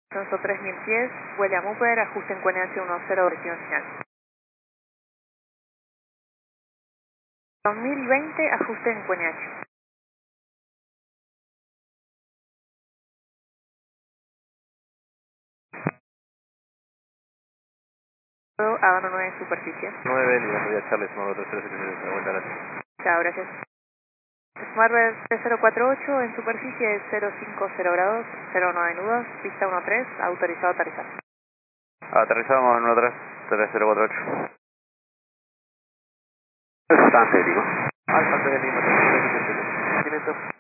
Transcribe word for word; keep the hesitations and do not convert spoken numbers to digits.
Alonso tres mil pies, William Upper, ajuste en Q N H uno cero, destino final. dos mil veinte, ajuste en Q N H. Habano nueve en superficie. nueve, Lima Media Charles, nueve tres tres siete, vuelta gracias. Chao, gracias. Smartbird tres cero cuatro ocho en superficie cero cinco cero grados, cero nueve nudos, pista uno tres, autorizado a aterrizar. Aterrizamos en uno tres, tres cero cuatro ocho. Estante, digo. Alfa de Lima, tres cero siete siete.